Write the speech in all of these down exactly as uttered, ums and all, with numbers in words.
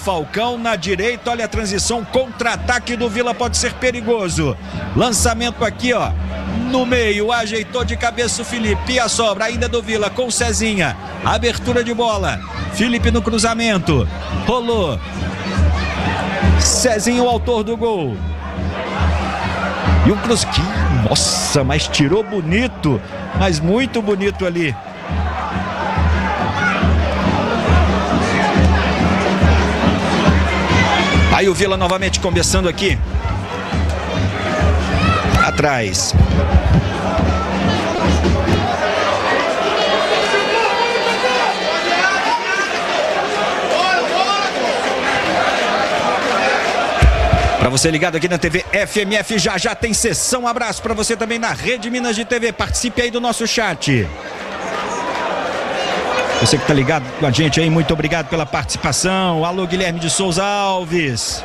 Falcão na direita. Olha a transição, contra-ataque do Vila, pode ser perigoso. Lançamento aqui, ó, no meio, ajeitou de cabeça o Felipe. E a sobra ainda do Vila com o Cezinha. Abertura de bola. Felipe no cruzamento. Rolou. Cezinha, o autor do gol. E o cruz... Que... Nossa, mas tirou bonito. Mas muito bonito ali. Aí o Vila novamente começando aqui. Atrás. Para você ligado aqui na T V F M F, já já tem sessão. Um abraço para você também na Rede Minas de T V. Participe aí do nosso chat. Você que tá ligado com a gente aí, muito obrigado pela participação. Alô, Guilherme de Souza Alves.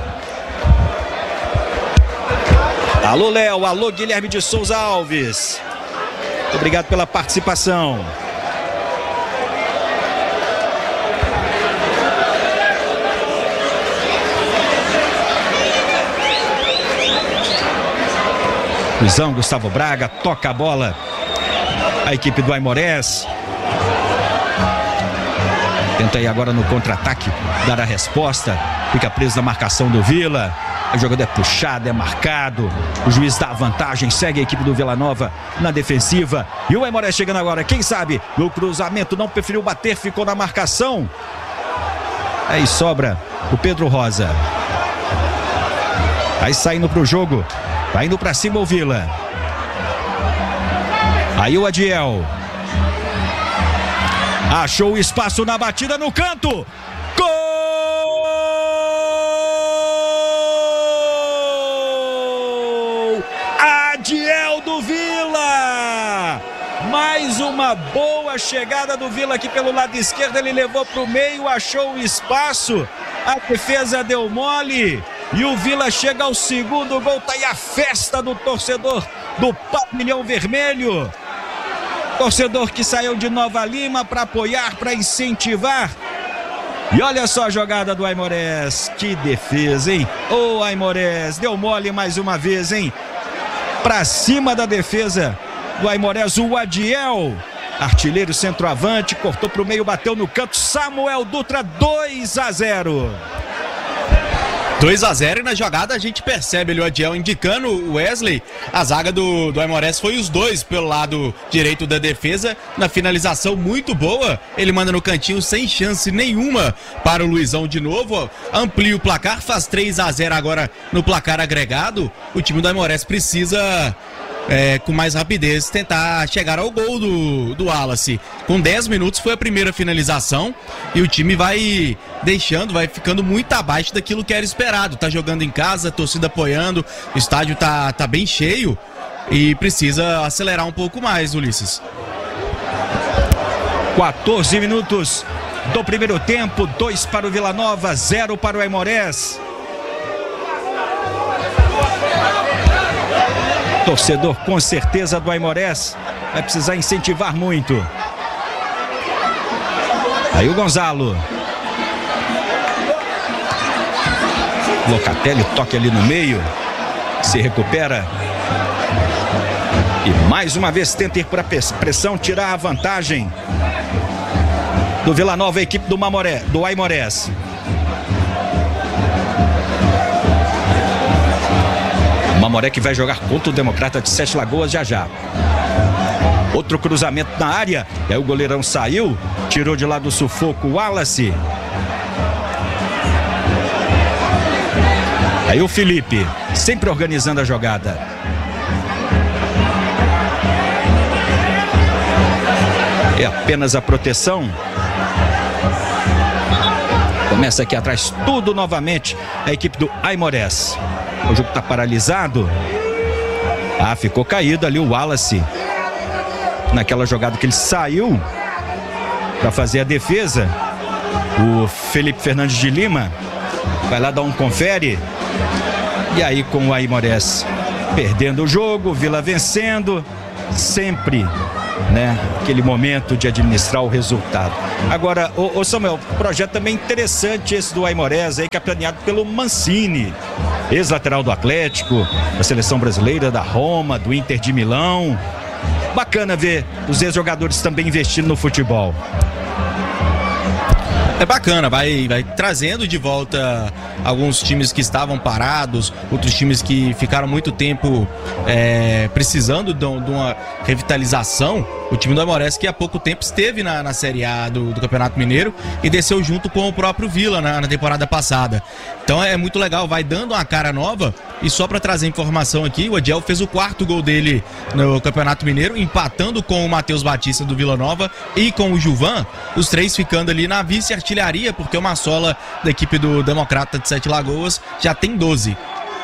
Alô, Léo. Alô, Guilherme de Souza Alves. Muito obrigado pela participação. Luizão, Gustavo Braga, toca a bola. A equipe do Aimorés. Tenta aí agora no contra-ataque dar a resposta. Fica preso na marcação do Vila. O jogador é puxado, é marcado. O juiz dá a vantagem, segue a equipe do Vila Nova na defensiva. E o Aimorés chegando agora, quem sabe? No cruzamento, não preferiu bater, ficou na marcação. Aí sobra o Pedro Rosa. Aí saindo pro jogo. Vai indo pra cima o Vila. Aí o Adiel. Achou o espaço na batida no canto. Gol! Adiel do Vila. Mais uma boa chegada do Vila aqui pelo lado esquerdo. Ele levou pro meio, achou o espaço. A defesa deu mole. E o Vila chega ao segundo gol. Tá aí a festa do torcedor do Pavilhão Vermelho. Torcedor que saiu de Nova Lima para apoiar, para incentivar. E olha só a jogada do Aimorés. Que defesa, hein? Ô, oh, Aimorés, deu mole mais uma vez, hein? Para cima da defesa do Aimorés, o Adiel. Artilheiro centroavante, cortou para o meio, bateu no canto. Samuel Dutra, dois a zero. dois a zero e na jogada a gente percebe ali o Adiel indicando o Wesley. A zaga do, do Aimorés foi os dois pelo lado direito da defesa. Na finalização muito boa, ele manda no cantinho sem chance nenhuma para o Luizão de novo. Amplia o placar, faz três a zero agora no placar agregado. O time do Aimorés precisa... É, com mais rapidez, tentar chegar ao gol do, do Wallace. Com dez minutos foi a primeira finalização e o time vai deixando, vai ficando muito abaixo daquilo que era esperado. Tá jogando em casa, torcida apoiando, o estádio tá, tá bem cheio e precisa acelerar um pouco mais, Ulisses. quatorze minutos do primeiro tempo, dois para o Vila Nova, zero para o Aimorés. Torcedor com certeza do Aimorés vai precisar incentivar muito. Aí o Gonzalo. Locatelli toque ali no meio. Se recupera. E mais uma vez tenta ir para pressão, tirar a vantagem do Vila Nova, a equipe do, Mamoré, do Aimorés. Mamoré que vai jogar contra o Democrata de Sete Lagoas já já. Outro cruzamento na área. E aí o goleirão saiu. Tirou de lá do sufoco o Wallace. Aí o Felipe. Sempre organizando a jogada. É apenas a proteção. Começa aqui atrás tudo novamente. A equipe do Aimorés. O jogo está paralisado. Ah, ficou caído ali o Wallace. Naquela jogada que ele saiu para fazer a defesa. O Felipe Fernandes de Lima vai lá dar um confere. E aí com o Aimorés perdendo o jogo, Vila vencendo. Sempre né, aquele momento de administrar o resultado. Agora, ô, ô Samuel, projeto também interessante esse do Aimorés aí, capitaneado pelo Mancini, ex-lateral do Atlético, da seleção brasileira, da Roma, do Inter de Milão. Bacana ver os ex-jogadores também investindo no futebol. É bacana, vai, vai trazendo de volta alguns times que estavam parados, outros times que ficaram muito tempo é, precisando de, de uma revitalização. O time do Aimorés, que há pouco tempo esteve na, na Série A do, do Campeonato Mineiro e desceu junto com o próprio Vila na, na temporada passada. Então é muito legal, vai dando uma cara nova. E só para trazer informação aqui, o Adiel fez o quarto gol dele no Campeonato Mineiro, empatando com o Matheus Batista do Vila Nova e com o Juvan, os três ficando ali na vice-artilharia, porque o Massola, da equipe do Democrata de Sete Lagoas, já tem doze.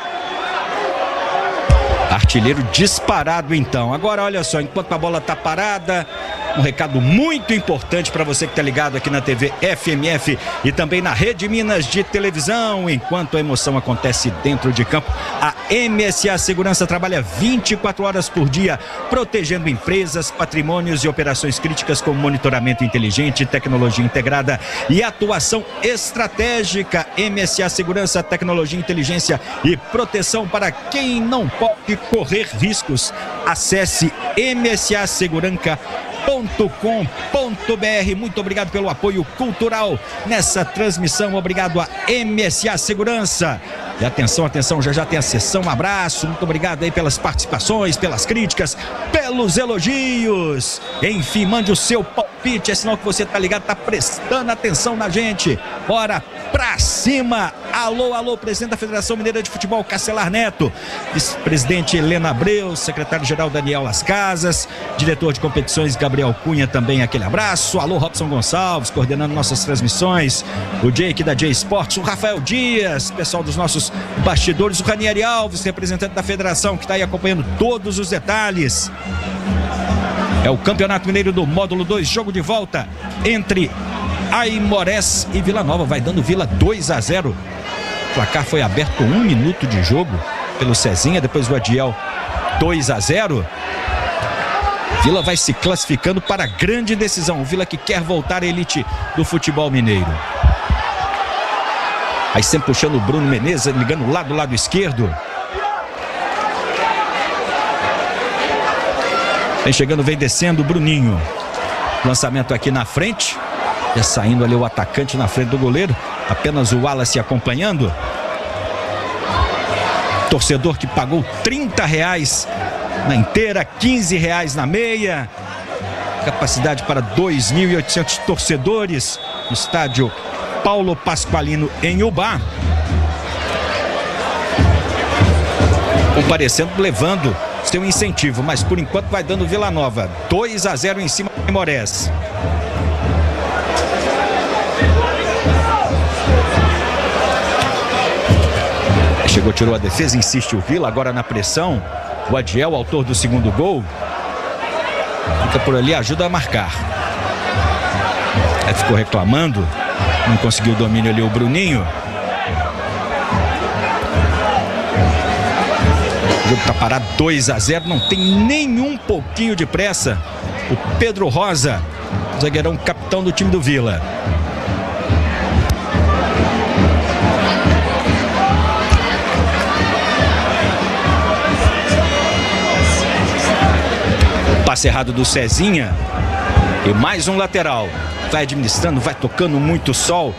Artilheiro disparado então. Agora olha só, enquanto a bola tá parada, um recado muito importante para você que tá ligado aqui na T V F M F e também na Rede Minas de televisão. Enquanto a emoção acontece dentro de campo, a M S A Segurança trabalha vinte e quatro horas por dia, protegendo empresas, patrimônios e operações críticas com monitoramento inteligente, tecnologia integrada e atuação estratégica. M S A Segurança, tecnologia, inteligência e proteção para quem não pode correr riscos. Acesse m s a seguranca ponto com ponto b r. Muito obrigado pelo apoio cultural nessa transmissão. Obrigado a M S A Segurança. E atenção, atenção, já já tem a sessão. Um abraço, muito obrigado aí pelas participações, pelas críticas, pelos elogios. Enfim, mande o seu palpite, é sinal que você tá ligado, tá prestando atenção na gente. Bora pra cima. Alô, alô, presidente da Federação Mineira de Futebol, Castelar Neto, vice-presidente Helena Abreu, secretário-geral Daniel Las Casas, diretor de competições Gabriel Cunha, também aquele abraço. Alô, Robson Gonçalves, coordenando nossas transmissões, o Jake da J Sports, o Rafael Dias, pessoal dos nossos bastidores, o Ranieri Alves, representante da federação, que está aí acompanhando todos os detalhes. É o Campeonato Mineiro do Módulo dois, jogo de volta entre Aimorés e Vila Nova, vai dando Vila dois a zero. O placar foi aberto com um minuto de jogo pelo Cezinha, depois o Adiel dois a zero. Vila vai se classificando para a grande decisão. O Vila que quer voltar à elite do futebol mineiro. Aí sempre puxando o Bruno Menezes, ligando lá do lado esquerdo. Vem chegando, vem descendo o Bruninho. Lançamento aqui na frente. Já saindo ali o atacante na frente do goleiro. Apenas o Wallace acompanhando. Torcedor que pagou trinta reais na inteira, quinze reais na meia. Capacidade para dois mil e oitocentos torcedores no estádio Paulo Pasqualino em Ubá. Comparecendo, levando seu incentivo, mas por enquanto vai dando Vila Nova. dois a zero em cima do Aimorés. Chegou, tirou a defesa, insiste o Vila, agora na pressão. O Adiel, autor do segundo gol, fica por ali, ajuda a marcar. Aí ficou reclamando, não conseguiu o domínio ali o Bruninho. O jogo está parado dois a zero, não tem nenhum pouquinho de pressa. O Pedro Rosa, zagueirão capitão do time do Vila. Passe errado do Cezinha. E mais um lateral. Vai administrando, vai tocando muito sol.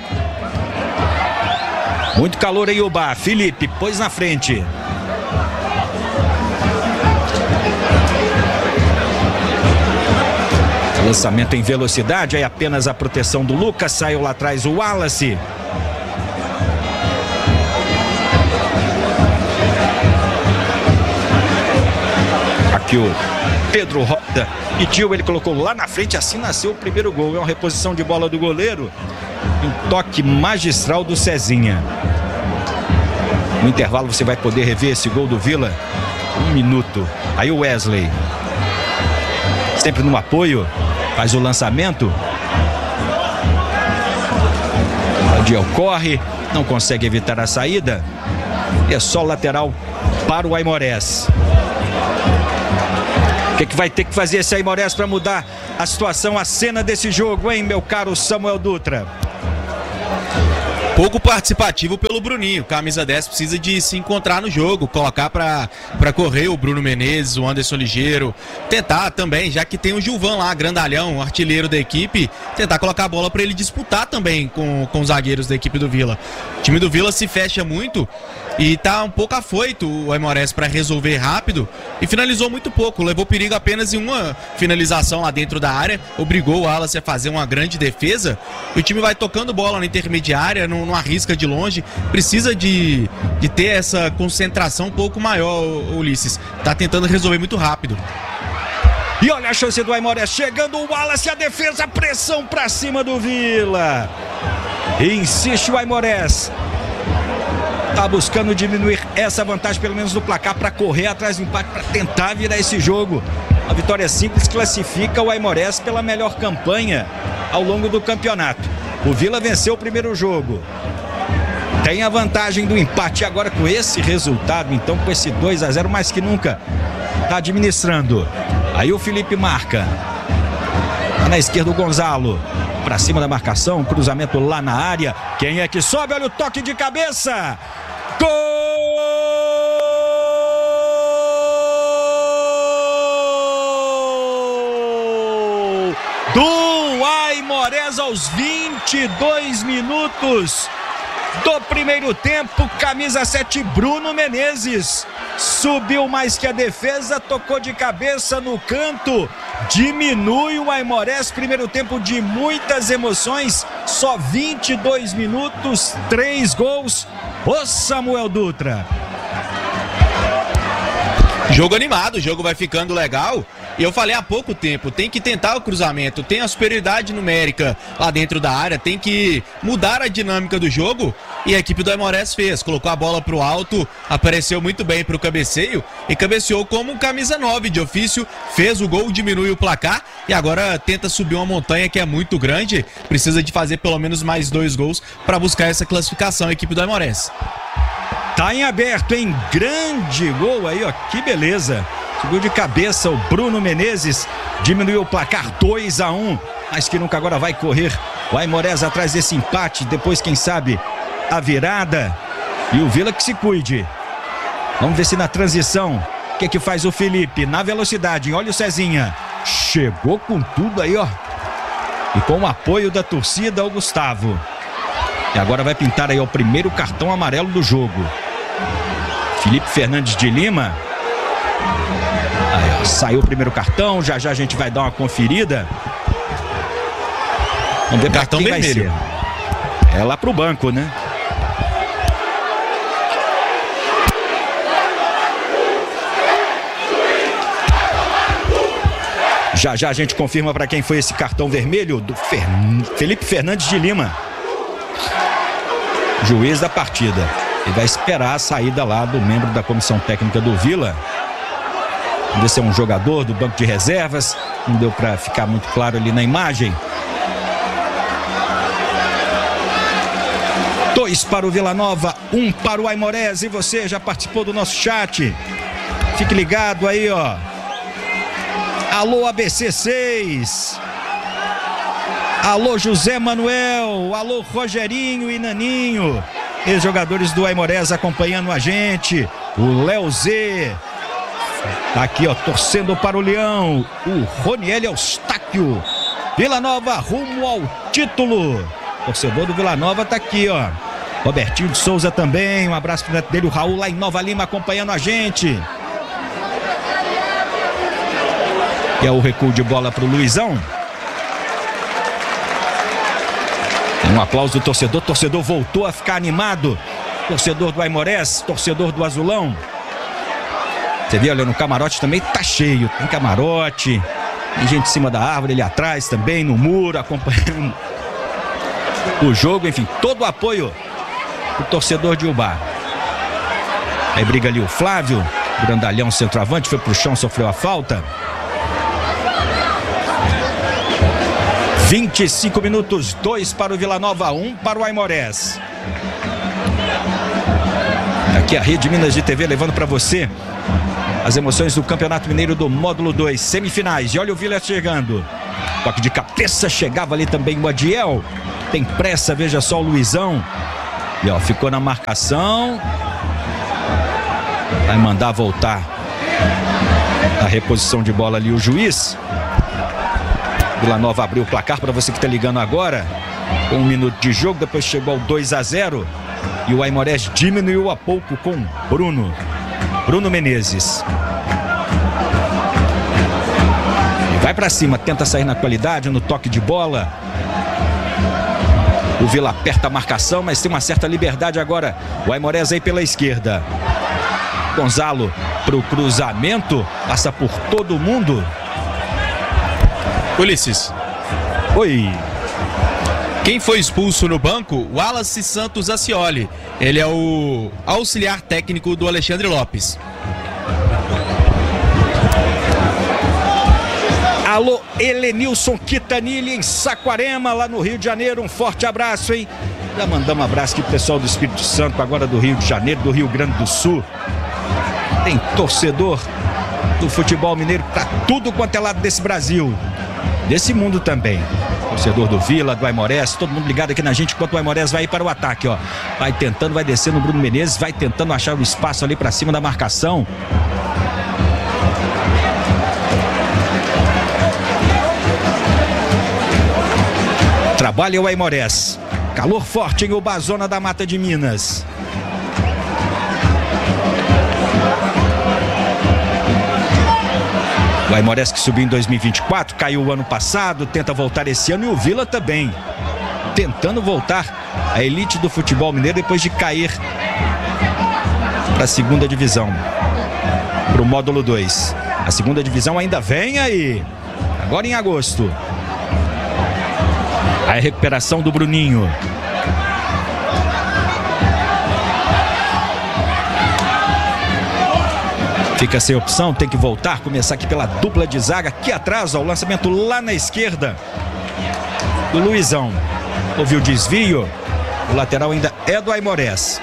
Muito calor em Ubá. Felipe pôs na frente. Lançamento em velocidade. Aí apenas a proteção do Lucas. Saiu lá atrás o Wallace. Aqui o Pedro Roda pediu, ele colocou lá na frente, assim nasceu o primeiro gol. É uma reposição de bola do goleiro, um toque magistral do Cezinha. No intervalo você vai poder rever esse gol do Vila. Um minuto. Aí o Wesley, sempre no apoio, faz o lançamento. O Adiel corre, não consegue evitar a saída. E é só lateral para o Aimorés. que, que vai ter que fazer esse Aimorés para mudar a situação, a cena desse jogo, hein, meu caro Samuel Dutra? Pouco participativo pelo Bruninho. Camisa dez precisa de se encontrar no jogo, colocar para correr o Bruno Menezes, o Anderson Ligeiro, tentar também, já que tem o Gilvan lá, grandalhão, artilheiro da equipe, tentar colocar a bola para ele disputar também com, com os zagueiros da equipe do Vila. O time do Vila se fecha muito e tá um pouco afoito o Aimorés para resolver rápido e finalizou muito pouco, levou perigo apenas em uma finalização lá dentro da área, obrigou o Wallace a fazer uma grande defesa e o time vai tocando bola na intermediária, não, não arrisca de longe, precisa de, de ter essa concentração um pouco maior, Ulisses, tá tentando resolver muito rápido. E olha a chance do Aimorés, chegando o Wallace, a defesa, pressão pra cima do Vila, insiste o Aimorés. Tá buscando diminuir essa vantagem, pelo menos no placar, para correr atrás do empate, para tentar virar esse jogo. A vitória simples classifica o Aimorés pela melhor campanha ao longo do campeonato. O Vila venceu o primeiro jogo, tem a vantagem do empate agora com esse resultado, então com esse dois a zero, mais que nunca tá administrando. Aí o Felipe marca, tá na esquerda o Gonzalo, pra cima da marcação, cruzamento lá na área. Quem é que sobe? Olha o toque de cabeça. Gol do Aimorés aos vinte e dois minutos do primeiro tempo. Camisa sete, Bruno Menezes, subiu mais que a defesa, tocou de cabeça no canto, diminui o Aimorés. Primeiro tempo de muitas emoções, só vinte e dois minutos, três gols. Ô Samuel Dutra, jogo animado, o jogo vai ficando legal. E eu falei há pouco tempo, tem que tentar o cruzamento, tem a superioridade numérica lá dentro da área, tem que mudar a dinâmica do jogo. E a equipe do Aimorés fez, colocou a bola pro alto, apareceu muito bem pro cabeceio e cabeceou como um camisa nove de ofício, fez o gol, diminui o placar e agora tenta subir uma montanha que é muito grande, precisa de fazer pelo menos mais dois gols para buscar essa classificação, a equipe do Aimorés. Tá em aberto, hein? Grande gol aí, ó, que beleza. Subiu de cabeça o Bruno Menezes, diminuiu o placar dois a um, mas que nunca agora vai correr o Aimorés atrás desse empate, depois quem sabe a virada. E o Vila que se cuide. Vamos ver se na transição, o que que faz o Felipe? Na velocidade, olha o Cezinha, chegou com tudo aí, ó, e com o apoio da torcida, o Gustavo. E agora vai pintar aí ó, o primeiro cartão amarelo do jogo. Felipe Fernandes de Lima. Aí, ó, saiu o primeiro cartão, já já a gente vai dar uma conferida. Vamos ver cartão vermelho. É lá pro banco, né? Já já a gente confirma para quem foi esse cartão vermelho do Fer... Felipe Fernandes de Lima, juiz da partida. Ele vai esperar a saída lá do membro da comissão técnica do Vila. Vamos ver se é um jogador do banco de reservas. Não deu para ficar muito claro ali na imagem. Dois para o Vila Nova, um para o Aimorés. E você já participou do nosso chat? Fique ligado aí, ó. Alô A B C seis, alô José Manuel, alô Rogerinho e Naninho, ex-jogadores do Aimorés acompanhando a gente. O Léo Z tá aqui, ó, torcendo para o Leão. O Roniel Eustáquio, Vila Nova rumo ao título. Torcedor do Vila Nova tá aqui, ó. Robertinho de Souza também, um abraço pro neto dele, o Raul lá em Nova Lima acompanhando a gente. E é o recuo de bola para o Luizão. Um aplauso do torcedor. Torcedor voltou a ficar animado. Torcedor do Aimorés, torcedor do Azulão. Você vê, olha, no camarote também tá cheio. Tem camarote, tem gente em cima da árvore ali atrás também, no muro, acompanhando o jogo. Enfim, todo o apoio do torcedor de Ubá. Aí briga ali o Flávio, grandalhão centroavante, foi pro chão, sofreu a falta. vinte e cinco minutos, dois para o Vila Nova, um para o Aimorés. Aqui a Rede Minas de T V levando para você as emoções do Campeonato Mineiro do Módulo dois, semifinais. E olha o Vila chegando. Toque de cabeça, chegava ali também o Adiel. Tem pressa, veja só o Luizão. E ó, ficou na marcação. Vai mandar voltar a reposição de bola ali o juiz. Vila Nova abriu o placar para você que está ligando agora. Com um minuto de jogo, depois chegou ao dois a zero. E o Aimorés diminuiu a pouco com Bruno. Bruno Menezes. Vai para cima, tenta sair na qualidade, no toque de bola. O Vila aperta a marcação, mas tem uma certa liberdade agora. O Aimorés aí pela esquerda. Gonzalo para o cruzamento. Passa por todo mundo. Ulisses. Oi. Quem foi expulso no banco? Wallace Santos Ascioli. Ele é o auxiliar técnico do Alexandre Lopes. Alô, Helenilson Quitanilli em Saquarema, lá no Rio de Janeiro. Um forte abraço, hein? Já mandamos um abraço aqui pro pessoal do Espírito Santo, agora do Rio de Janeiro, do Rio Grande do Sul. Tem torcedor do futebol mineiro pra tudo quanto é lado desse Brasil. Desse mundo também. Torcedor do Vila, do Aimorés, todo mundo ligado aqui na gente enquanto o Aimorés vai ir para o ataque, ó. Vai tentando, vai descendo o Bruno Menezes, vai tentando achar o espaço ali para cima da marcação. Trabalha o Aimorés. Calor forte em Ubazona da Mata de Minas. O Aimorés que subiu em dois mil e vinte e quatro, caiu o ano passado, tenta voltar esse ano, e o Vila também. Tentando voltar à elite do futebol mineiro depois de cair para a segunda divisão. Para o módulo dois. A segunda divisão ainda vem aí. Agora em agosto. A recuperação do Bruninho. Fica sem opção, tem que voltar, começar aqui pela dupla de zaga. Aqui atrás, ó, o lançamento lá na esquerda do Luizão. Houve o desvio. O lateral ainda é do Aimorés.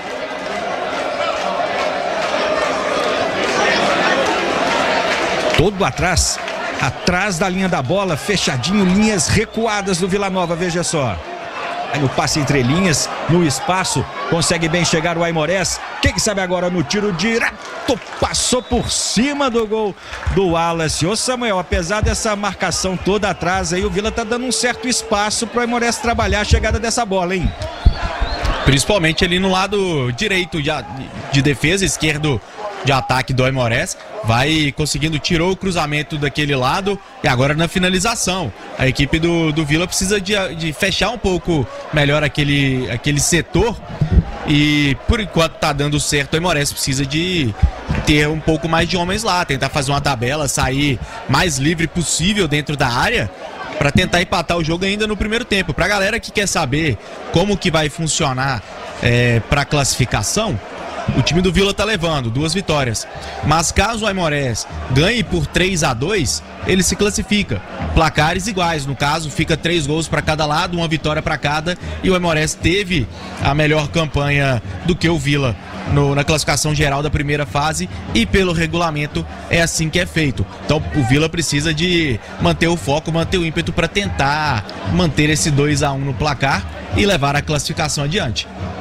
Todo atrás, atrás da linha da bola, fechadinho, linhas recuadas do Vila Nova, veja só. Aí no passe entre linhas, no espaço, consegue bem chegar o Aimorés. Quem sabe agora no tiro direto, passou por cima do gol do Wallace. Ô Samuel, apesar dessa marcação toda atrás aí, o Vila tá dando um certo espaço pro Aimorés trabalhar a chegada dessa bola, hein? Principalmente ali no lado direito de, de defesa, esquerdo de ataque do Aimorés. Vai conseguindo, tirou o cruzamento daquele lado e agora na finalização. A equipe do, do Vila precisa de, de fechar um pouco melhor aquele, aquele setor. E por enquanto tá dando certo, o Aimorés precisa de ter um pouco mais de homens lá, tentar fazer uma tabela, sair mais livre possível dentro da área para tentar empatar o jogo ainda no primeiro tempo. Pra galera que quer saber como que vai funcionar é, para classificação, o time do Vila tá levando duas vitórias, mas caso o Aimorés ganhe por três a dois, ele se classifica. Placares iguais, no caso fica três gols para cada lado, uma vitória para cada, e o Aimorés teve a melhor campanha do que o Vila no, na classificação geral da primeira fase, e pelo regulamento é assim que é feito. Então o Vila precisa de manter o foco, manter o ímpeto para tentar manter esse dois a um no placar e levar a classificação adiante.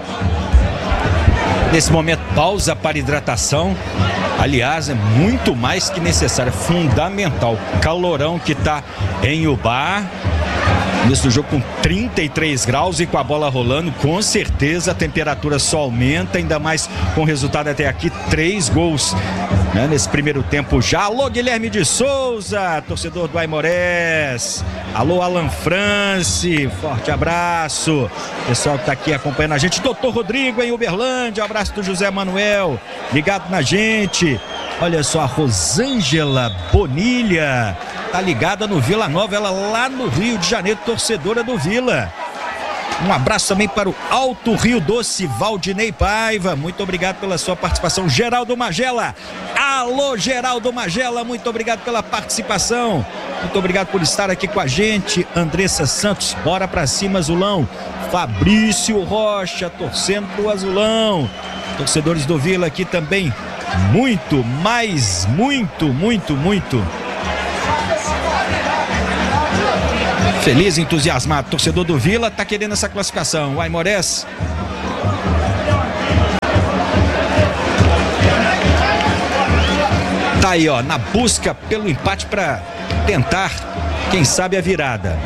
Nesse momento, pausa para hidratação. Aliás, é muito mais que necessário, fundamental. Calorão que está em Ubá. Início do jogo com trinta e três graus e com a bola rolando, com certeza a temperatura só aumenta, ainda mais com o resultado até aqui, três gols, né, nesse primeiro tempo já. Alô, Guilherme de Souza, torcedor do Aimorés. Alô, Alan France, forte abraço. Pessoal que está aqui acompanhando a gente. Doutor Rodrigo em Uberlândia, um abraço do José Manuel, ligado na gente. Olha só, a Rosângela Bonilha tá ligada no Vila Nova, ela lá no Rio de Janeiro, torcedora do Vila. Um abraço também para o Alto Rio Doce, Valdinei Paiva, muito obrigado pela sua participação. Geraldo Magela, alô Geraldo Magela, muito obrigado pela participação, muito obrigado por estar aqui com a gente. Andressa Santos, bora pra cima Azulão. Fabrício Rocha, torcendo pro Azulão. Torcedores do Vila aqui também muito, mas muito, muito, muito feliz, entusiasmado. Torcedor do Vila tá querendo essa classificação. O Aimorés tá aí, ó, na busca pelo empate para tentar, quem sabe, a virada.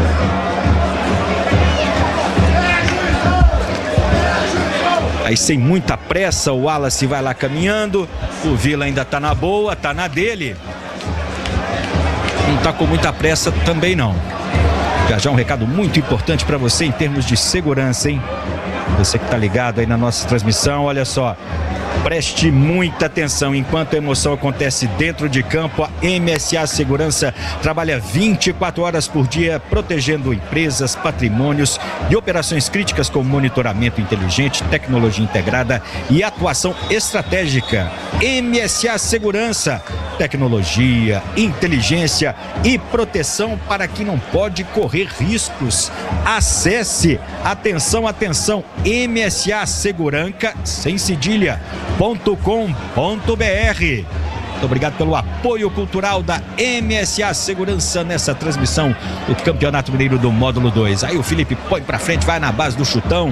Aí sem muita pressa, o Wallace vai lá caminhando. O Vila ainda tá na boa, tá na dele. Não tá com muita pressa também não. Já já um recado muito importante para você em termos de segurança, hein? Você que tá ligado aí na nossa transmissão, olha só. Preste muita atenção, enquanto a emoção acontece dentro de campo, a M S A Segurança trabalha vinte e quatro horas por dia, protegendo empresas, patrimônios e operações críticas com monitoramento inteligente, tecnologia integrada e atuação estratégica. M S A Segurança, tecnologia, inteligência e proteção para quem não pode correr riscos. Acesse, atenção, atenção, M S A Segurança, sem cedilha, ponto com ponto br. Muito obrigado pelo apoio cultural da M S A Segurança nessa transmissão do Campeonato Mineiro do Módulo dois. Aí o Felipe põe pra frente, vai na base do chutão.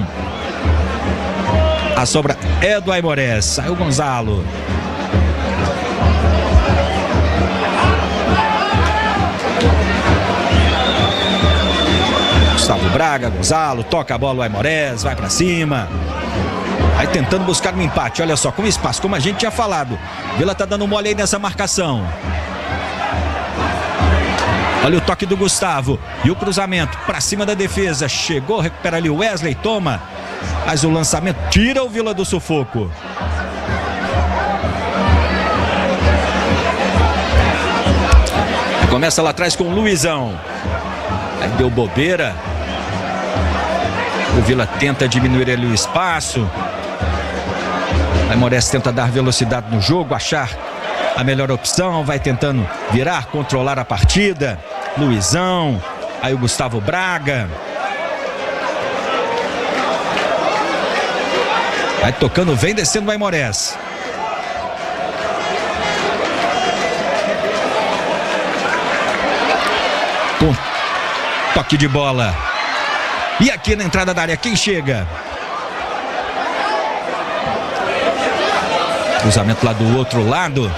A sobra é do Aimorés. Saiu o Gonzalo. Gustavo Braga, Gonzalo, toca a bola o Aimorés, vai pra cima. Aí tentando buscar um empate, olha só, com espaço, como a gente tinha falado. Vila tá dando mole aí nessa marcação. Olha o toque do Gustavo e o cruzamento pra cima da defesa. Chegou, recupera ali o Wesley, toma. Mas o lançamento tira o Vila do sufoco. Começa lá atrás com o Luizão. Aí deu bobeira. O Vila tenta diminuir ali o espaço. A Aimorés tenta dar velocidade no jogo, achar a melhor opção, vai tentando virar, controlar a partida. Luizão, aí o Gustavo Braga. Vai tocando, vem descendo o Aimorés. Com toque de bola. E aqui na entrada da área, quem chega? Cruzamento lá do outro lado.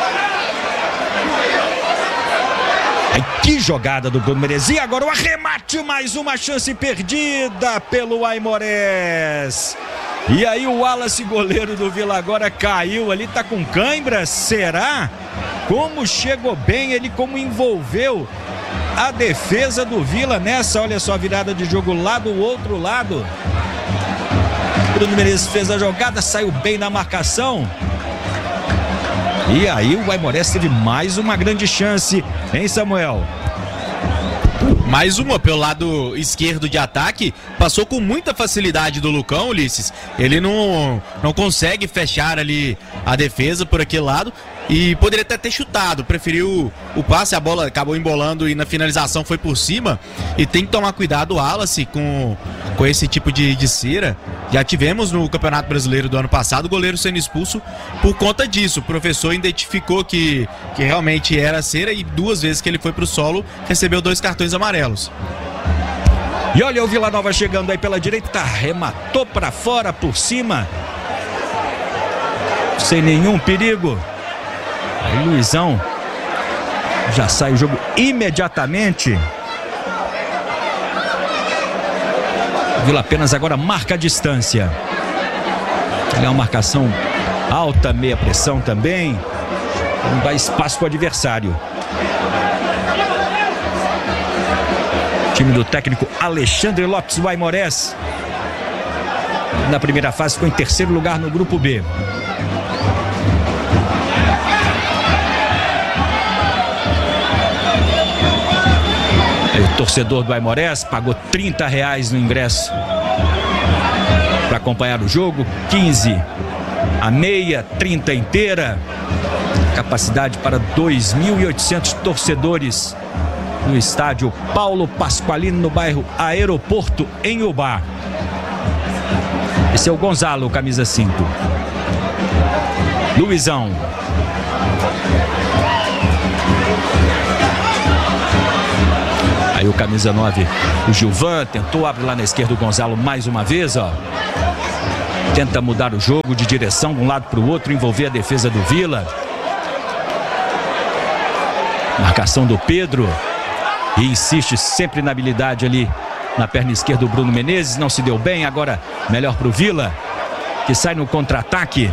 Aí, que jogada do Bruno Menezes. E agora o arremate, mais uma chance perdida pelo Aimorés. E aí o Wallace, goleiro do Vila, agora caiu ali, tá com cãibra, será? Como chegou bem ele, como envolveu a defesa do Vila nessa, olha só a virada de jogo lá do outro lado. Bruno Menezes fez a jogada, saiu bem na marcação. E aí o Aimorés teve mais uma grande chance, hein, Samuel? Mais uma pelo lado esquerdo de ataque, passou com muita facilidade do Lucão, Ulisses. Ele não, não consegue fechar ali a defesa por aquele lado e poderia até ter chutado, preferiu o passe, a bola acabou embolando e na finalização foi por cima. E tem que tomar cuidado o Wallace com, com esse tipo de, de cera. Já tivemos no Campeonato Brasileiro do ano passado o goleiro sendo expulso por conta disso. O professor identificou que, que realmente era cera e duas vezes que ele foi pro solo recebeu dois cartões amarelos. E olha o Vila Nova chegando aí pela direita, rematou para fora por cima, sem nenhum perigo. Aí Luizão já sai o jogo imediatamente. Vila apenas agora marca a distância. Ele é uma marcação alta, meia pressão também. Não dá espaço para o adversário. Time do técnico Alexandre Lopes, o Aimorés. Na primeira fase ficou em terceiro lugar no grupo B. O torcedor do Aimorés pagou trinta reais no ingresso para acompanhar o jogo. quinze a meia, trinta inteira. Capacidade para dois mil e oitocentos torcedores no estádio Paulo Pasqualino, no bairro Aeroporto, em Ubá. Esse é o Gonzalo, camisa cinco. Luizão. Aí o camisa nove, o Gilvan, tentou, abre lá na esquerda o Gonzalo mais uma vez, ó. Tenta mudar o jogo de direção de um lado para o outro, envolver a defesa do Vila. Marcação do Pedro. E insiste sempre na habilidade ali na perna esquerda do Bruno Menezes. Não se deu bem, agora melhor para o Vila, que sai no contra-ataque.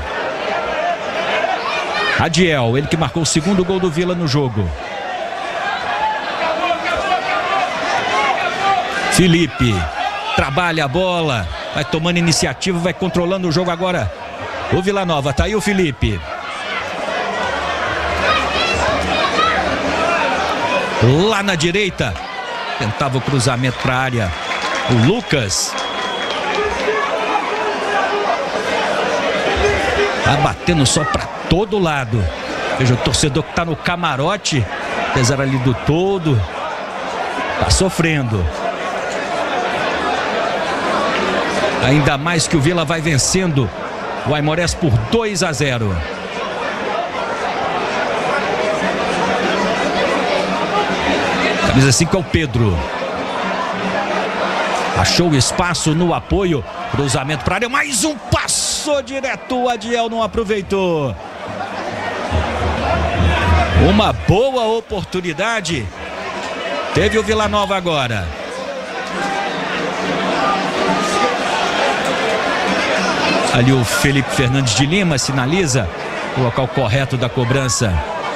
Adiel, ele que marcou o segundo gol do Vila no jogo. Felipe trabalha a bola, vai tomando iniciativa, vai controlando o jogo agora. O Vila Nova, tá aí o Felipe. Lá na direita, tentava o cruzamento para a área. O Lucas. Tá batendo só para todo lado. Veja o torcedor que tá no camarote, apesar ali do todo, tá sofrendo. Ainda mais que o Vila vai vencendo o Aimorés por dois a zero. Camisa cinco é o Pedro. Achou o espaço no apoio. Cruzamento para a área. Mais um, passou direto. O Adiel não aproveitou. Uma boa oportunidade. Teve o Vila Nova agora. Ali o Felipe Fernandes de Lima sinaliza o local correto da cobrança.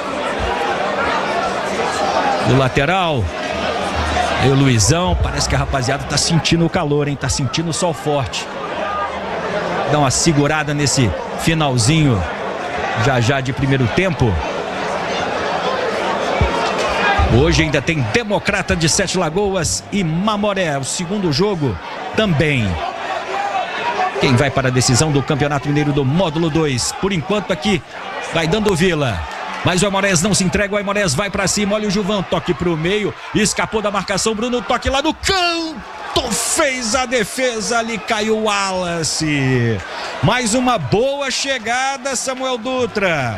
O lateral. E o Luizão. Parece que a rapaziada tá sentindo o calor, hein? Tá sentindo o sol forte. Dá uma segurada nesse finalzinho já já de primeiro tempo. Hoje ainda tem Democrata de Sete Lagoas e Mamoré. O segundo jogo também. Quem vai para a decisão do Campeonato Mineiro do Módulo dois? Por enquanto aqui vai dando o Vila. Mas o Aimorés não se entrega, o Aimorés vai para cima. Olha o Gilvan, toque para o meio. Escapou da marcação, Bruno, toque lá no canto. Fez a defesa, ali caiu o Wallace. Mais uma boa chegada, Samuel Dutra.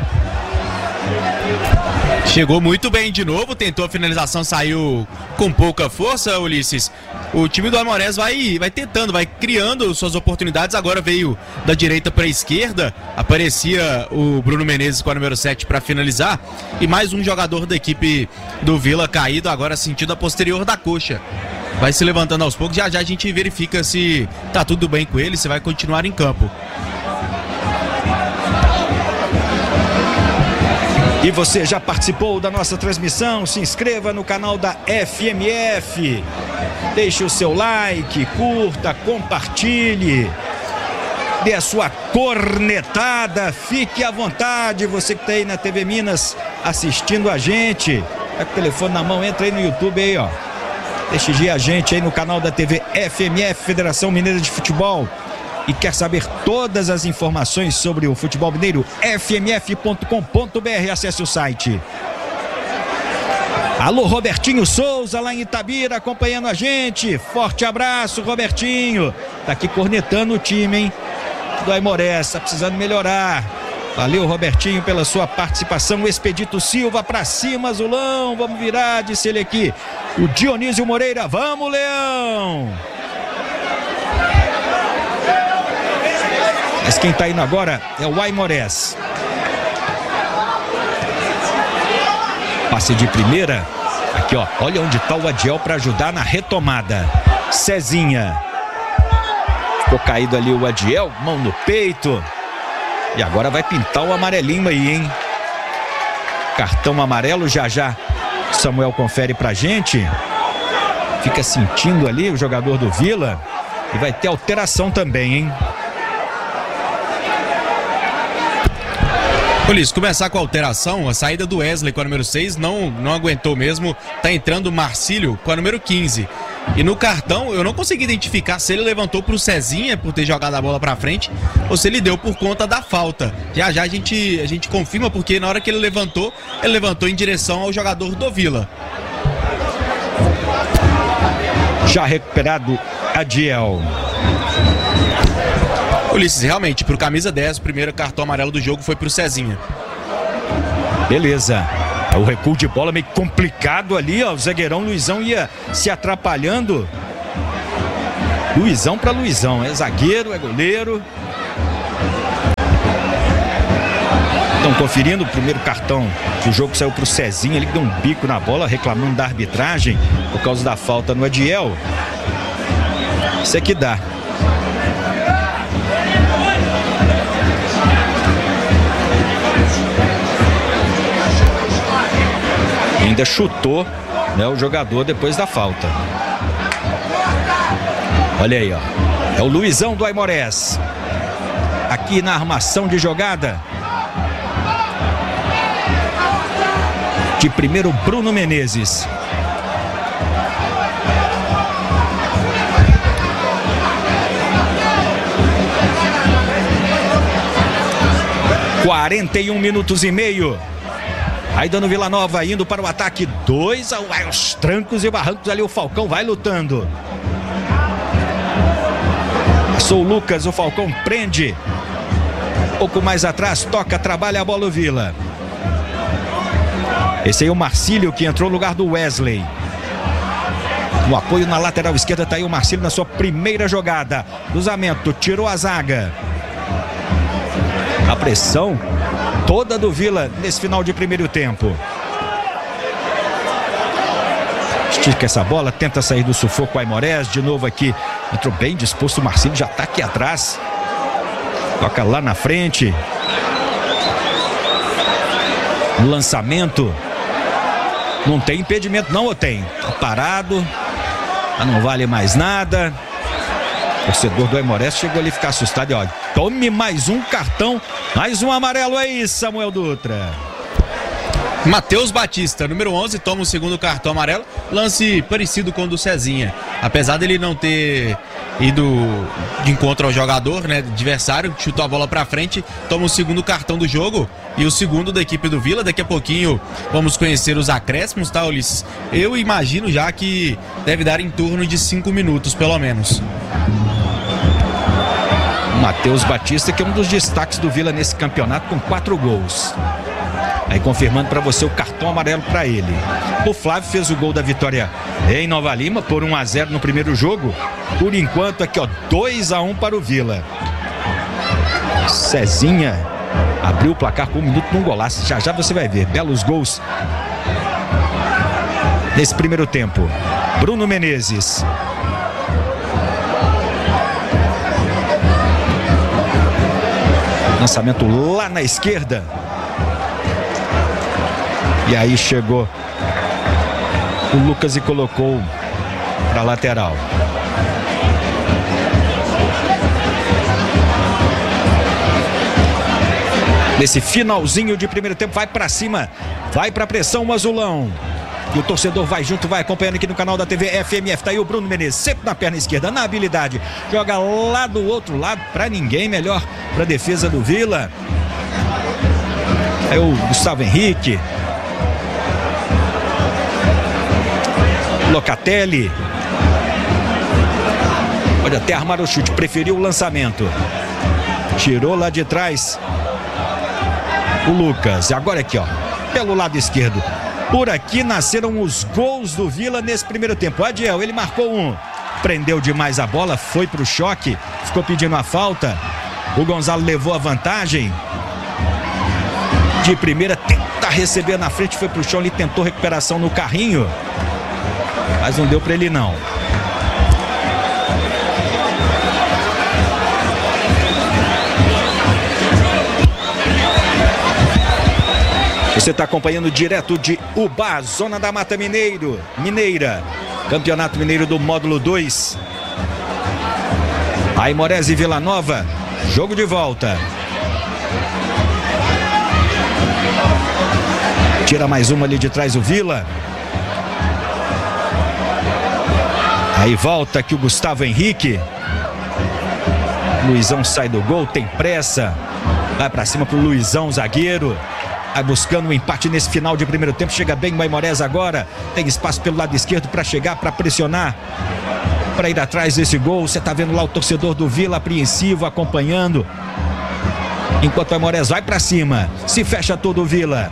Chegou muito bem de novo, tentou a finalização, saiu com pouca força, Ulisses. O time do Aimorés vai, vai tentando, vai criando suas oportunidades. Agora veio da direita para a esquerda, aparecia o Bruno Menezes com a número sete para finalizar. E mais um jogador da equipe do Vila caído, agora sentindo a posterior da coxa. Vai se levantando aos poucos, já já a gente verifica se tá tudo bem com ele, se vai continuar em campo. E você já participou da nossa transmissão? Se inscreva no canal da F M F. Deixe o seu like, curta, compartilhe. Dê a sua cornetada. Fique à vontade. Você que está aí na T V Minas assistindo a gente. Tá com o telefone na mão, entra aí no YouTube aí, ó. Prestigie a gente aí no canal da T V F M F, Federação Mineira de Futebol. E quer saber todas as informações sobre o futebol mineiro? F M F ponto com ponto B R, acesse o site. Alô, Robertinho Souza, lá em Itabira, acompanhando a gente. Forte abraço, Robertinho. Tá aqui cornetando o time, hein? Do Aimorés, tá precisando melhorar. Valeu, Robertinho, pela sua participação. Expedito Silva pra cima, Azulão. Vamos virar, disse ele aqui. O Dionísio Moreira, vamos, Leão! Mas quem tá indo agora é o Aimorés. Passe de primeira. Aqui, ó. Olha onde tá o Adiel para ajudar na retomada. Cezinha. Ficou caído ali o Adiel. Mão no peito. E agora vai pintar o amarelinho aí, hein? Cartão amarelo já já. Samuel confere pra gente. Fica sentindo ali o jogador do Vila. E vai ter alteração também, hein? Ulisses, começar com a alteração, a saída do Wesley com a número seis não, não aguentou mesmo, tá entrando o Marcílio com a número quinze. E no cartão eu não consegui identificar se ele levantou pro Cezinha por ter jogado a bola pra frente ou se ele deu por conta da falta. Já já a gente, a gente confirma, porque na hora que ele levantou, ele levantou em direção ao jogador do Vila. Já recuperado Adiel. Ulisses, realmente, pro camisa dez, o primeiro cartão amarelo do jogo foi pro Cezinha. Beleza. O recuo de bola meio complicado ali, ó. O zagueirão Luizão ia se atrapalhando. Luizão para Luizão. É zagueiro, é goleiro. Estão conferindo o primeiro cartão. O jogo saiu pro Cezinha. Ele deu um bico na bola, reclamando da arbitragem por causa da falta no Adiel. Isso é que dá. Ainda chutou, né, o jogador depois da falta. Olha aí, ó. É o Luizão do Aimorés. Aqui na armação de jogada. De primeiro, Bruno Menezes. quarenta e um minutos e meio. Aí dando Vila Nova indo para o ataque. Dois aos trancos e barrancos ali. O Falcão vai lutando. Passou o Lucas. O Falcão prende. Um pouco mais atrás. Toca, trabalha a bola o Vila. Esse aí é o Marcílio que entrou no lugar do Wesley. No apoio na lateral esquerda está aí o Marcílio na sua primeira jogada. Cruzamento. Tirou a zaga. A pressão toda do Vila nesse final de primeiro tempo. Estica essa bola, tenta sair do sufoco o Aimorés. De novo aqui, entrou bem disposto o Marcílio, já está aqui atrás. Toca lá na frente. No lançamento. Não tem impedimento não, ou tem? Tá parado. Já não vale mais nada. O torcedor do Aimorés chegou ali a ficar assustado. E olha, tome mais um cartão, mais um amarelo aí, Samuel Dutra. Matheus Batista, número onze, toma o segundo cartão amarelo. Lance parecido com o do Cezinha. Apesar dele não ter ido de encontro ao jogador, né, adversário, chutou a bola pra frente, toma o segundo cartão do jogo e o segundo da equipe do Vila. Daqui a pouquinho vamos conhecer os acréscimos, tá, Ulisses? Eu imagino já que deve dar em torno de cinco minutos, pelo menos. Matheus Batista, que é um dos destaques do Vila nesse campeonato, com quatro gols. Aí confirmando para você o cartão amarelo para ele. O Flávio fez o gol da vitória em Nova Lima por um a zero no primeiro jogo. Por enquanto aqui, ó, dois a um para o Vila. Cezinha abriu o placar com um minuto num golaço. Já já você vai ver belos gols nesse primeiro tempo. Bruno Menezes. Lançamento lá na esquerda. E aí chegou o Lucas e colocou para a lateral. Nesse finalzinho de primeiro tempo, vai para cima, vai para pressão o azulão. E o torcedor vai junto, vai acompanhando aqui no canal da T V F M F. Tá aí o Bruno Menezes, sempre na perna esquerda, na habilidade. Joga lá do outro lado, para ninguém, melhor para a defesa do Vila. Aí o Gustavo Henrique. Locatelli. Pode até armar o chute, preferiu o lançamento. Tirou lá de trás o Lucas. Agora aqui, ó, pelo lado esquerdo. Por aqui nasceram os gols do Vila nesse primeiro tempo. O Adiel, ele marcou um. Prendeu demais a bola, foi pro choque. Ficou pedindo a falta. O Gonzalo levou a vantagem. De primeira, tenta receber na frente. Foi pro chão, ele tentou recuperação no carrinho. Mas não deu para ele não. Você está acompanhando direto de Ubá, Zona da Mata Mineiro, Mineira. Campeonato Mineiro do Módulo dois. Aimorés e Vila Nova. Jogo de volta. Tira mais uma ali de trás o Vila. Aí volta aqui o Gustavo Henrique. Luizão sai do gol, tem pressa. Vai pra cima pro Luizão, zagueiro. Vai buscando um empate nesse final de primeiro tempo. Chega bem o Aimorés agora. Tem espaço pelo lado esquerdo para chegar, para pressionar. para ir atrás desse gol. Você tá vendo lá o torcedor do Vila apreensivo, acompanhando. Enquanto o Aimorés vai para cima, se fecha todo o Vila.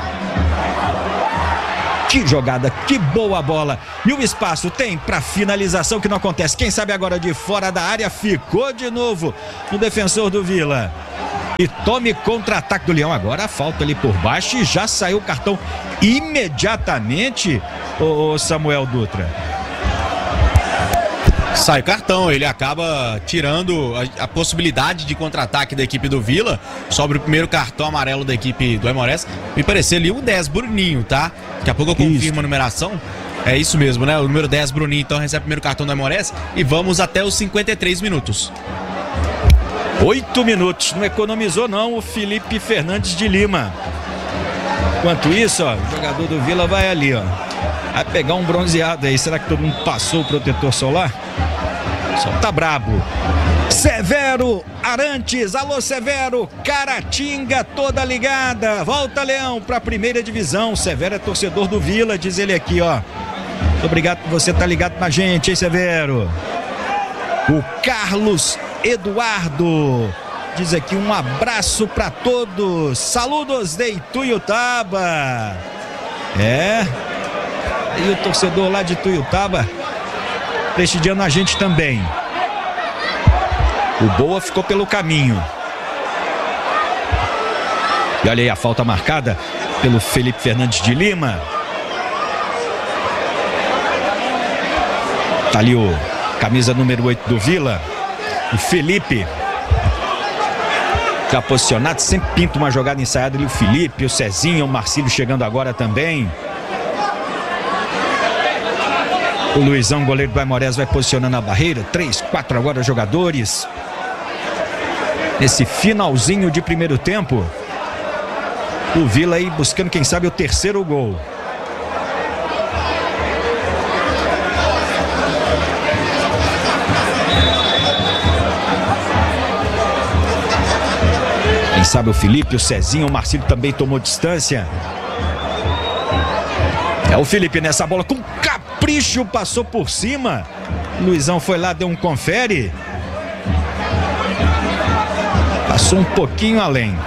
Que jogada, que boa bola. E o espaço tem para finalização que não acontece. Quem sabe agora de fora da área, ficou de novo no defensor do Vila. E tome contra-ataque do Leão. Agora a falta ali por baixo e já saiu o cartão imediatamente, o Samuel Dutra. Sai o cartão, ele acaba tirando a, a possibilidade de contra-ataque da equipe do Vila. Sobre o primeiro cartão amarelo da equipe do Aimorés. Me pareceu ali o dez, Bruninho, tá? Daqui a pouco eu confirmo isso. A numeração. É isso mesmo, né? O número dez, Bruninho, então recebe o primeiro cartão do Aimorés. E vamos até os cinquenta e três minutos. Oito minutos, não economizou não o Felipe Fernandes de Lima. Enquanto isso, ó, o jogador do Vila vai ali, ó. Vai pegar um bronzeado aí. Será que todo mundo passou o protetor solar? Só tá brabo. Severo Arantes, alô Severo, Caratinga toda ligada. Volta Leão pra primeira divisão. Severo é torcedor do Vila, diz ele aqui, ó. Muito obrigado por você estar ligado na gente, hein, Severo. O Carlos Eduardo diz aqui um abraço para todos. Saludos de Ituiutaba. É. E o torcedor lá de Ituiutaba prestigiando a gente também. O Boa ficou pelo caminho. E olha aí a falta marcada pelo Felipe Fernandes de Lima. Tá ali o camisa número oito do Vila, o Felipe. Já posicionado, sempre pinta uma jogada ensaiada ali o Felipe, o Cezinho, o Marcílio chegando agora também. O Luizão, goleiro do Aimorés, vai posicionando a barreira. Três, quatro agora jogadores. Nesse finalzinho de primeiro tempo. O Vila aí buscando, quem sabe, o terceiro gol. Quem sabe o Felipe, o Cezinho, o Marcílio também tomou distância. É o Felipe nessa bola com capricho, passou por cima. Luizão foi lá, deu um confere. Passou um pouquinho além.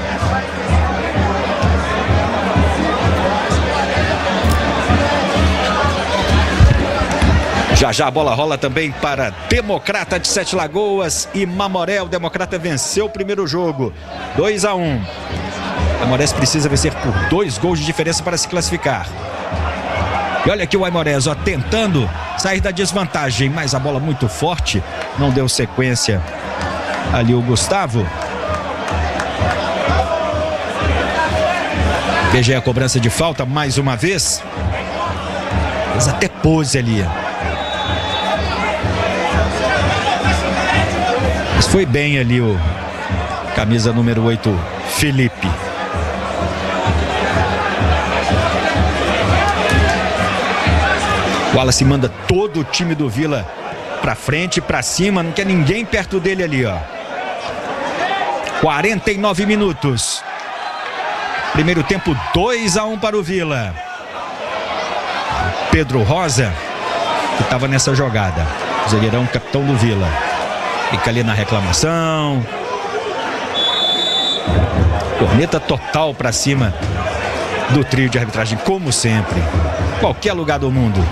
Já já a bola rola também para Democrata de Sete Lagoas e Mamoré. O Democrata venceu o primeiro jogo, dois a um. Aimorés precisa vencer por dois gols de diferença para se classificar. E olha aqui o Aimorés, ó, tentando sair da desvantagem, mas a bola muito forte, não deu sequência. Ali o Gustavo. Veja aí a cobrança de falta mais uma vez. Fez até pose ali. Mas foi bem ali o camisa número oito, Felipe. O Wallace manda todo o time do Vila pra frente, pra cima, não quer ninguém perto dele ali, ó. quarenta e nove minutos. Primeiro tempo, dois a um para o Vila. Pedro Rosa, que estava nessa jogada. Zagueirão, capitão do Vila. Fica ali na reclamação. Corneta total para cima do trio de arbitragem, como sempre. Qualquer lugar do mundo.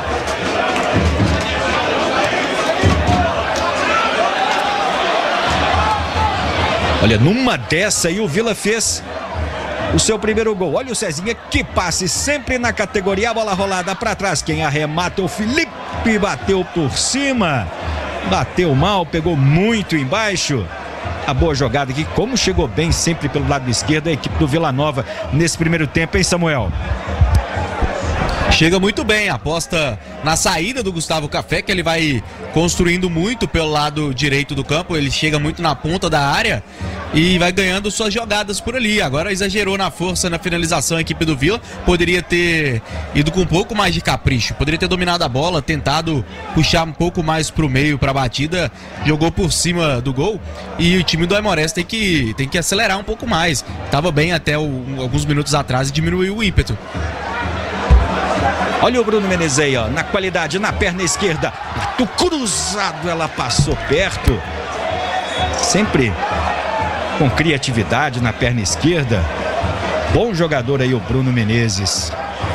Olha, numa dessa aí o Vila fez o seu primeiro gol. Olha o Cezinha, que passe sempre na categoria. A bola rolada para trás. Quem arremata é o Felipe. Bateu por cima. Bateu mal, pegou muito embaixo. A boa jogada aqui, como chegou bem sempre pelo lado esquerdo a equipe do Vila Nova nesse primeiro tempo, hein, Samuel? Chega muito bem, aposta na saída do Gustavo Café, que ele vai construindo muito pelo lado direito do campo. Ele chega muito na ponta da área e vai ganhando suas jogadas por ali. Agora exagerou na força, na finalização a equipe do Vila. Poderia ter ido com um pouco mais de capricho, poderia ter dominado a bola, tentado puxar um pouco mais pro meio, pra batida. Jogou por cima do gol e o time do Aimorés tem que, tem que acelerar um pouco mais. Tava bem até o, alguns minutos atrás e diminuiu o ímpeto. Olha o Bruno Menezes aí, ó, na qualidade, na perna esquerda. cruzamento cruzado, ela passou perto. Sempre com criatividade na perna esquerda. Bom jogador aí o Bruno Menezes.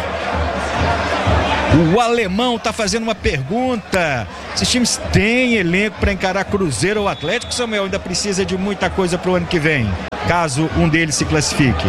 O alemão tá fazendo uma pergunta: esses times têm elenco para encarar Cruzeiro ou Atlético? Samuel, ainda precisa de muita coisa pro ano que vem, caso um deles se classifique.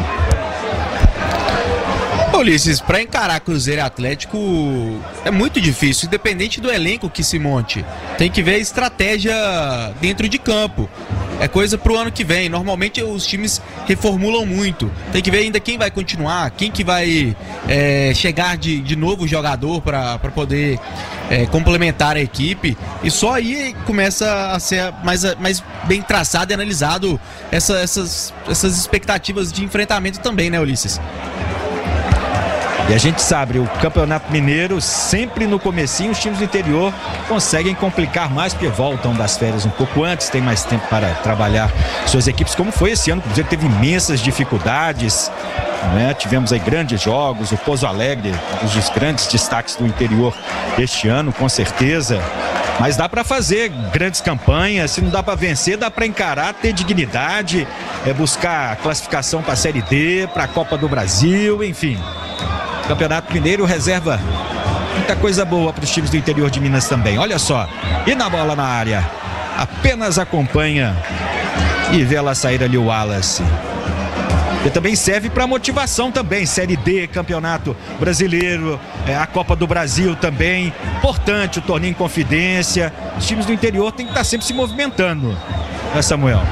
Ulisses, para encarar Cruzeiro e Atlético é muito difícil, independente do elenco que se monte. Tem que ver a estratégia dentro de campo. É coisa pro ano que vem. Normalmente os times reformulam muito. Tem que ver ainda quem vai continuar, quem que vai é, chegar de, de novo jogador para poder é, complementar a equipe. E só aí começa a ser mais, mais bem traçado e analisado essa, essas, essas expectativas de enfrentamento também, né, Ulisses? E a gente sabe, o Campeonato Mineiro, sempre no comecinho, os times do interior conseguem complicar mais, porque voltam das férias um pouco antes, tem mais tempo para trabalhar suas equipes, como foi esse ano. O Cruzeiro teve imensas dificuldades, né? Tivemos aí grandes jogos, o Pouso Alegre, um dos grandes destaques do interior este ano, com certeza. Mas dá para fazer grandes campanhas, se não dá para vencer, dá para encarar, ter dignidade, é buscar classificação para a Série D, para a Copa do Brasil, enfim. Campeonato Mineiro reserva muita coisa boa para os times do interior de Minas também. Olha só, e na bola na área, apenas acompanha e vê ela sair ali o Wallace. E também serve para motivação também, Série D, Campeonato Brasileiro, é, a Copa do Brasil também. Importante o torneio em Confidência. Os times do interior têm que estar sempre se movimentando, né, Samuel?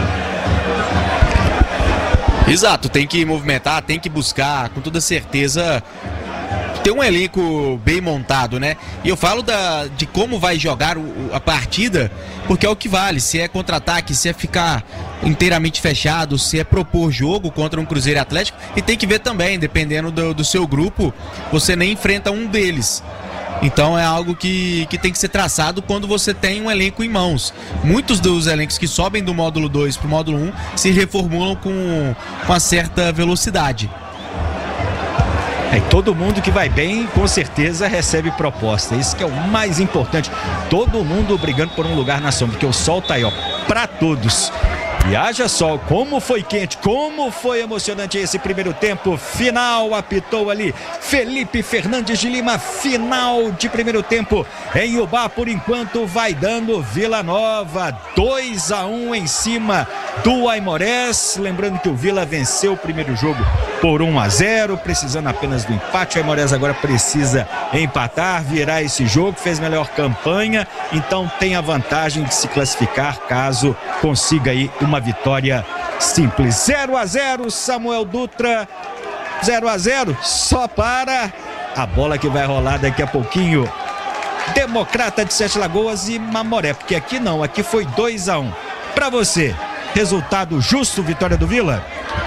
Exato, tem que movimentar, tem que buscar, com toda certeza, ter um elenco bem montado, né? E eu falo da, de como vai jogar o, a partida, porque é o que vale, se é contra-ataque, se é ficar inteiramente fechado, se é propor jogo contra um Cruzeiro e Atlético, e tem que ver também, dependendo do, do seu grupo, você nem enfrenta um deles. Então é algo que, que tem que ser traçado quando você tem um elenco em mãos. Muitos dos elencos que sobem do módulo dois para o módulo um se reformulam com, com uma certa velocidade. É, e todo mundo que vai bem, com certeza, recebe proposta. Isso que é o mais importante. Todo mundo brigando por um lugar na sombra, porque o sol tá aí, ó, para todos. E haja sol, como foi quente, como foi emocionante esse primeiro tempo. Final, apitou ali Felipe Fernandes de Lima. Final de primeiro tempo em Iubá. Por enquanto vai dando Vila Nova dois a um em cima do Aimorés. Lembrando que o Vila venceu o primeiro jogo por um a zero, precisando apenas do empate. O Aimorés agora precisa empatar, virar esse jogo, fez melhor campanha, então tem a vantagem de se classificar caso consiga aí uma vitória simples. Zero a zero, Samuel Dutra. Zero a zero, só para a bola que vai rolar daqui a pouquinho. Democrata de Sete Lagoas e Mamoré, porque aqui não, aqui foi dois a um. Para você, resultado justo, vitória do Vila?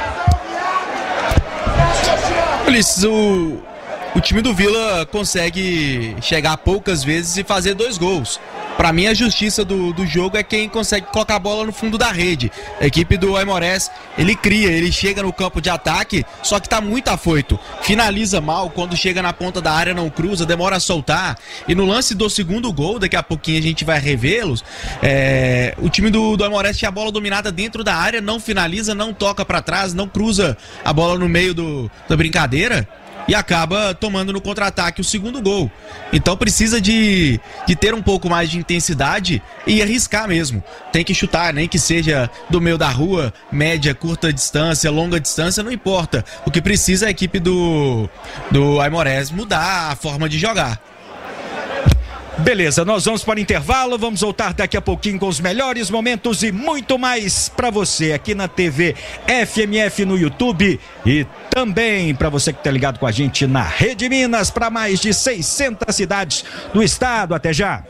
Ulisses, o, o time do Vila consegue chegar poucas vezes e fazer dois gols. Para mim, a justiça do, do jogo é quem consegue colocar a bola no fundo da rede. A equipe do Aimorés, ele cria, ele chega no campo de ataque, só que tá muito afoito. Finaliza mal, quando chega na ponta da área não cruza, demora a soltar. E no lance do segundo gol, daqui a pouquinho a gente vai revê-los, é, o time do, do Aimorés tinha a bola dominada dentro da área, não finaliza, não toca para trás, não cruza a bola no meio do, da brincadeira. E acaba tomando no contra-ataque o segundo gol. Então precisa de, de ter um pouco mais de intensidade e arriscar mesmo. Tem que chutar, nem que seja do meio da rua, média, curta distância, longa distância, não importa. O que precisa é a equipe do, do Aimorés mudar a forma de jogar. Beleza, nós vamos para o intervalo, vamos voltar daqui a pouquinho com os melhores momentos e muito mais para você aqui na T V F M F no YouTube e também para você que está ligado com a gente na Rede Minas para mais de seiscentas cidades do estado. Até já.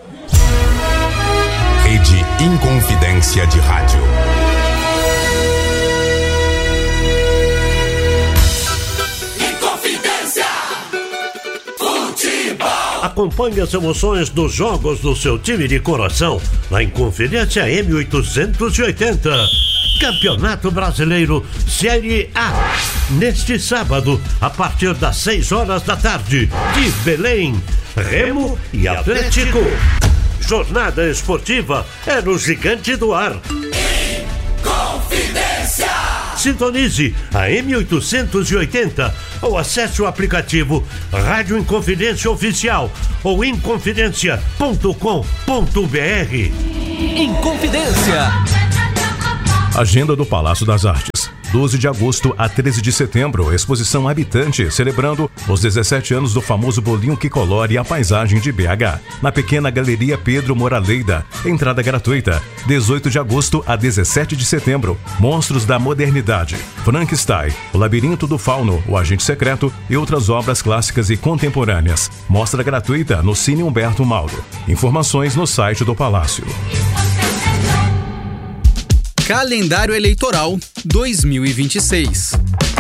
Rede Inconfidência de Rádio. Acompanhe as emoções dos jogos do seu time de coração na Inconfidência M oitocentos e oitenta. Campeonato Brasileiro Série A. Neste sábado, a partir das seis horas da tarde, de Belém, Remo e Atlético. Jornada esportiva é no Gigante do Ar. Inconfidência! Sintonize a M oitocentos e oitenta ou acesse o aplicativo Rádio Inconfidência Oficial ou inconfidência ponto com ponto b r. Inconfidência! Agenda do Palácio das Artes. doze de agosto a treze de setembro, exposição Habitante, celebrando os dezessete anos do famoso bolinho que colore a paisagem de B H. Na pequena Galeria Pedro Moraleida, entrada gratuita. dezoito de agosto a dezessete de setembro, Monstros da Modernidade, Frankenstein, O Labirinto do Fauno, O Agente Secreto e outras obras clássicas e contemporâneas. Mostra gratuita no Cine Humberto Mauro. Informações no site do Palácio. Calendário Eleitoral dois mil e vinte e seis.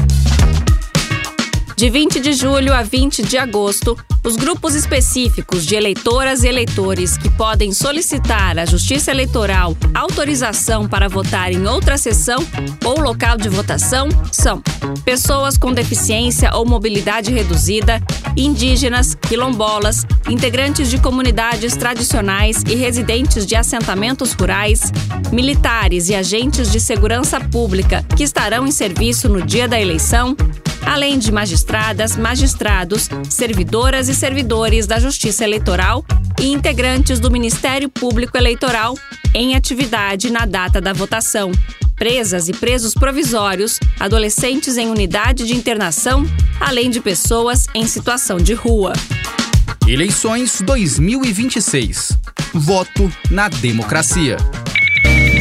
De vinte de julho a vinte de agosto, os grupos específicos de eleitoras e eleitores que podem solicitar à Justiça Eleitoral autorização para votar em outra sessão ou local de votação são pessoas com deficiência ou mobilidade reduzida, indígenas, quilombolas, integrantes de comunidades tradicionais e residentes de assentamentos rurais, militares e agentes de segurança pública que estarão em serviço no dia da eleição, além de magistradas, magistrados, servidoras e servidores da Justiça Eleitoral e integrantes do Ministério Público Eleitoral em atividade na data da votação, presas e presos provisórios, adolescentes em unidade de internação, além de pessoas em situação de rua. Eleições dois mil e vinte e seis. Voto na democracia.